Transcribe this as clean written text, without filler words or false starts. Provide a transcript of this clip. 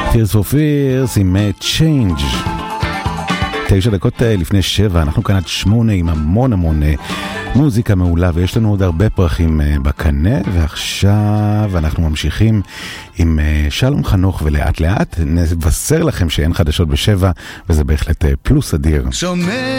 Tears for Fears עם Change. 9 דקות לפני 7, אנחנו כאן עד 8 עם המון מוזיקה מעולה, ויש לנו עוד הרבה פרחים בקנה, ועכשיו אנחנו ממשיכים עם שלום חנוך, ולאט לאט נבשר לכם שאין חדשות ב7, וזה בהחלט פלוס אדיר. שומע